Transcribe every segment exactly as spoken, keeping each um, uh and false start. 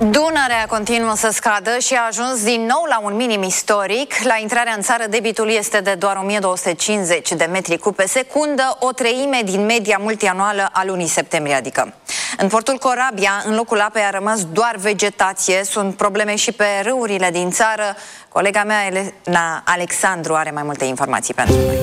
Dunărea continuă să scadă și a ajuns din nou la un minim istoric. La intrarea în țară, debitul este de doar o mie două sute cincizeci de metri cub pe secundă, o treime din media multianuală a lunii septembrie, adică. În portul Corabia, în locul apei a rămas doar vegetație. Sunt probleme și pe râurile din țară. Colega mea, Elena Alexandru, are mai multe informații pentru noi.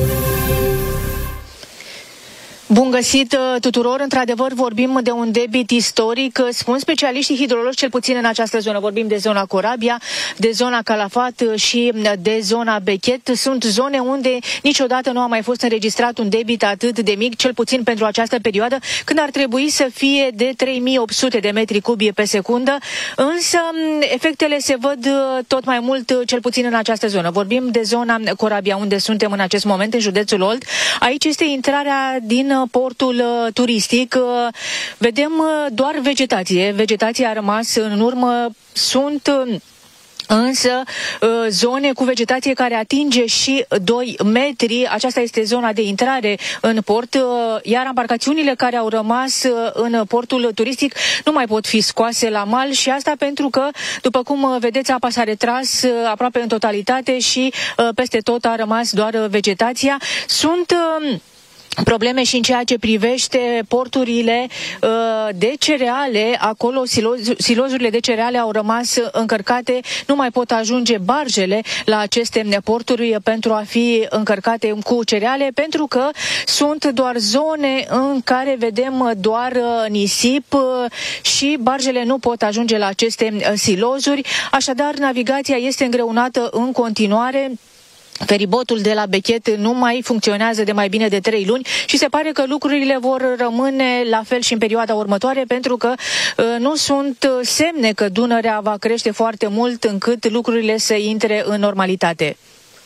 Bun găsit tuturor! Într-adevăr, vorbim de un debit istoric. Spun specialiștii hidrologi, cel puțin în această zonă. Vorbim de zona Corabia, de zona Calafat și de zona Bechet. Sunt zone unde niciodată nu a mai fost înregistrat un debit atât de mic, cel puțin pentru această perioadă, când ar trebui să fie de trei mii opt sute de metri cubi pe secundă. Însă, efectele se văd tot mai mult, cel puțin în această zonă. Vorbim de zona Corabia, unde suntem în acest moment, în județul Olt. Aici este intrarea din portul uh, turistic. Uh, vedem uh, doar vegetație. Vegetația a rămas în urmă. Sunt uh, însă zone cu vegetație care atinge și doi metri. Aceasta este zona de intrare în port, iar embarcațiunile care au rămas în portul turistic nu mai pot fi scoase la mal, și asta pentru că, după cum vedeți, apa s-a retras aproape în totalitate și peste tot a rămas doar vegetația. Sunt probleme și în ceea ce privește porturile uh, de cereale. Acolo siloz, silozurile de cereale au rămas încărcate, nu mai pot ajunge barjele la aceste porturi pentru a fi încărcate cu cereale, pentru că sunt doar zone în care vedem doar uh, nisip uh, și barjele nu pot ajunge la aceste uh, silozuri. Așadar, navigația este îngreunată în continuare. Feribotul de la Bechet nu mai funcționează de mai bine de trei luni și se pare că lucrurile vor rămâne la fel și în perioada următoare, pentru că uh, nu sunt semne că Dunărea va crește foarte mult încât lucrurile să intre în normalitate.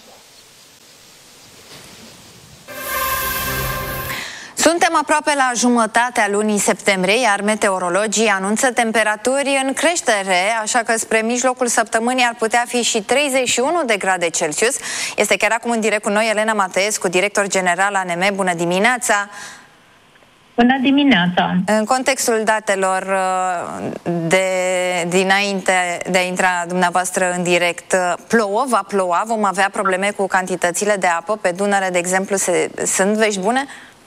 Suntem aproape la jumătatea lunii septembrie, iar meteorologii anunță temperaturi în creștere, așa că spre mijlocul săptămânii ar putea fi și treizeci și unu de grade Celsius. Este chiar acum în direct cu noi Elena Mateescu, director general A N M. Bună dimineața! Bună dimineața! În contextul datelor de dinainte de a intra dumneavoastră în direct, plouă, va ploua, vom avea probleme cu cantitățile de apă pe Dunăre, de exemplu, se, sunt vești bune?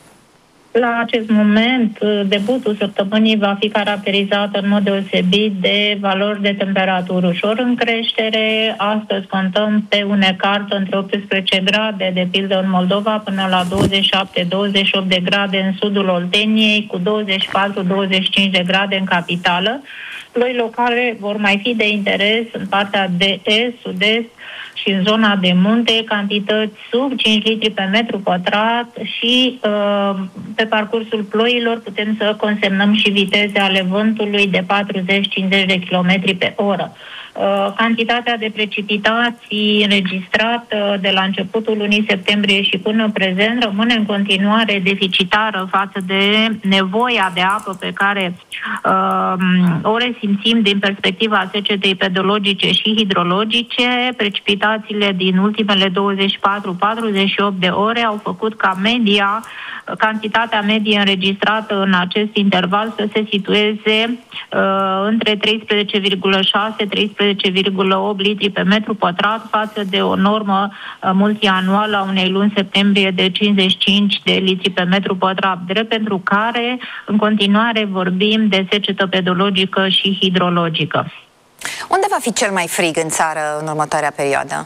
La acest moment, debutul săptămânii va fi caracterizat în mod deosebit de valori de temperatură ușor în creștere. Astăzi contăm pe un ecart între optsprezece grade, de pildă în Moldova, până la douăzeci și șapte douăzeci și opt de grade în sudul Olteniei, cu douăzeci și patru douăzeci și cinci de grade în capitală. Ploi locale vor mai fi de interes în partea de est, sud-est și în zona de munte, cantități sub cinci litri pe metru pătrat și uh, pe parcursul ploilor putem să consemnăm și viteze ale vântului de patruzeci cincizeci de kilometri pe oră. Uh, cantitatea de precipitații înregistrată de la începutul lunii septembrie și până prezent rămâne în continuare deficitară față de nevoia de apă pe care uh, o resimțim din perspectiva secetei pedologice și hidrologice. Precipitațiile din ultimele douăzeci și patru patruzeci și opt de ore au făcut ca media, cantitatea medie înregistrată în acest interval să se situeze uh, între treisprezece virgulă șase treisprezece virgulă opt litri pe metru pătrat față de o normă uh, multianuală a unei luni septembrie de cincizeci și cinci de litri pe metru pătrat, drept pentru care în continuare vorbim de secetă pedologică și hidrologică. Unde va fi cel mai frig în țară în următoarea perioadă?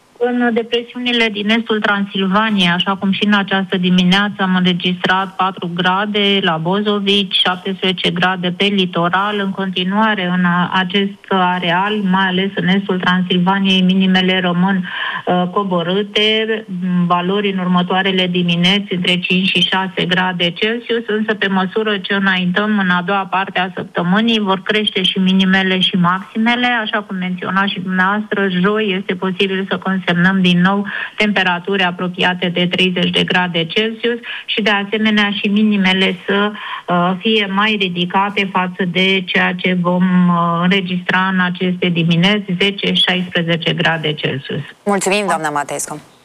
În depresiunile din estul Transilvaniei, așa cum și în această dimineață am înregistrat patru grade la Bozovici, șaptesprezece grade pe litoral. În continuare, în acest areal, mai ales în estul Transilvaniei, minimele rămân uh, coborâte, valori în următoarele dimineți între cinci și șase grade Celsius, însă pe măsură ce înaintăm în a doua parte a săptămânii vor crește și minimele și maximele, așa cum menționa și dumneavoastră, joi este posibil să consemnăm semnăm din nou temperaturi apropiate de treizeci de grade Celsius și de asemenea și minimele să uh, fie mai ridicate față de ceea ce vom uh, înregistra în aceste dimineți, zece șaisprezece grade Celsius. Mulțumim, doamna Mateescu!